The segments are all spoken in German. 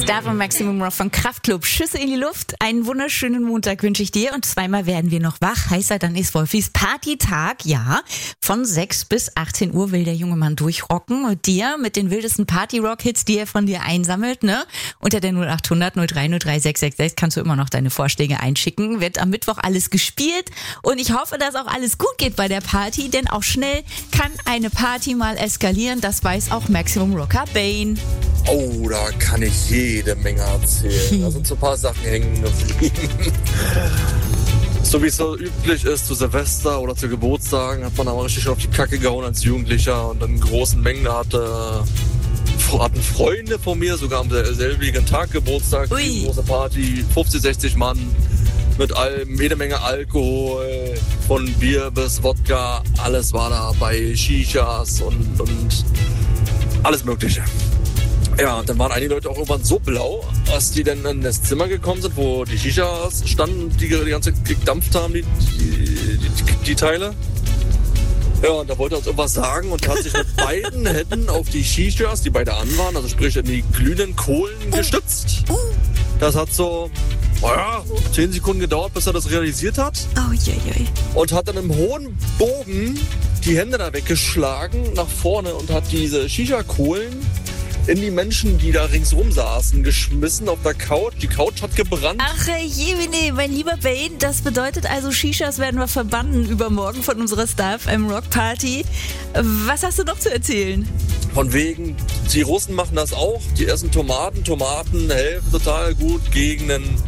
Star von Maximum Rock von Kraftklub. Schüsse in die Luft. Einen wunderschönen Montag wünsche ich dir. Und zweimal werden wir noch wach. Heißer, dann ist Wolfis Partytag. Ja, von 6 bis 18 Uhr will der junge Mann durchrocken. Und dir mit den wildesten Party-Rock-Hits, die er von dir einsammelt, ne? Unter der 0800 0303 666 kannst du immer noch deine Vorschläge einschicken. Wird am Mittwoch alles gespielt. Und ich hoffe, dass auch alles gut geht bei der Party. Denn auch schnell kann eine Party mal eskalieren. Das weiß auch Maximum Rocker Bane. Oh, da kann ich jede Menge erzählen. Da sind so ein paar Sachen hängen geblieben. So wie es so üblich ist, zu Silvester oder zu Geburtstagen hat man aber richtig auf die Kacke gehauen als Jugendlicher und in großen Mengen hatten Freunde von mir sogar am selbigen Tag Geburtstag. Die große Party, 50, 60 Mann mit allem, jede Menge Alkohol, von Bier bis Wodka, alles war da bei Shishas und alles Mögliche. Ja, und dann waren einige Leute auch irgendwann so blau, als die dann in das Zimmer gekommen sind, wo die Shishas standen, die ganze Zeit gedampft haben, die Teile. Ja, und da wollte er uns irgendwas sagen und hat sich mit beiden Händen auf die Shishas, die beide an waren, also sprich in die glühenden Kohlen gestützt. Das hat so, 10 Sekunden gedauert, bis er das realisiert hat. Oh, je. Und hat dann im hohen Bogen die Hände da weggeschlagen nach vorne und hat diese Shisha-Kohlen in die Menschen, die da ringsrum saßen, geschmissen auf der Couch. Die Couch hat gebrannt. Ach je, mein lieber Bane, das bedeutet also, Shishas werden wir verbannen übermorgen von unserer Star FM Rock Party. Was hast du noch zu erzählen? Von wegen, die Russen machen das auch. Die essen Tomaten helfen total gut gegen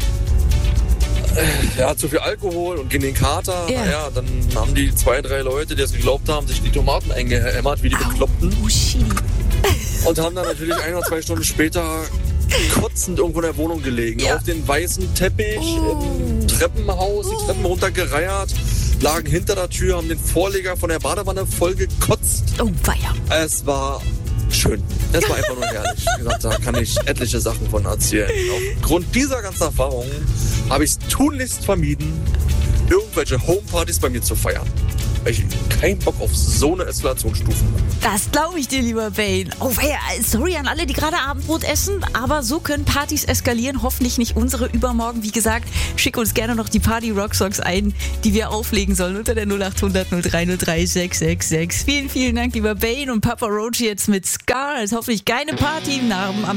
zu viel Alkohol und gegen den Kater. Ja. Naja, dann haben die 2, 3 Leute, die es geglaubt haben, sich die Tomaten eingehämmert, wie die Bekloppten. Und haben dann natürlich 1 oder 2 Stunden später kotzend irgendwo in der Wohnung gelegen. Ja. Auf den weißen Teppich im Treppenhaus, die Treppen runtergereiert, lagen hinter der Tür, haben den Vorleger von der Badewanne voll gekotzt. Oh, weia. Es war schön. Es war einfach nur herrlich. Wie gesagt, da kann ich etliche Sachen von erzählen. Aufgrund dieser ganzen Erfahrungen habe ich es tunlichst vermieden, irgendwelche Homepartys bei mir zu feiern. Weil ich keinen Bock auf so eine Eskalationsstufe habe. Das glaube ich dir, lieber Bane. Oh, weia, sorry an alle, die gerade Abendbrot essen, aber so können Partys eskalieren. Hoffentlich nicht unsere übermorgen. Wie gesagt, schick uns gerne noch die Party-Rock-Songs ein, die wir auflegen sollen unter der 0800 0303 666. Vielen, vielen Dank, lieber Bane und Papa Roach jetzt mit Scar. Ist hoffentlich keine Party am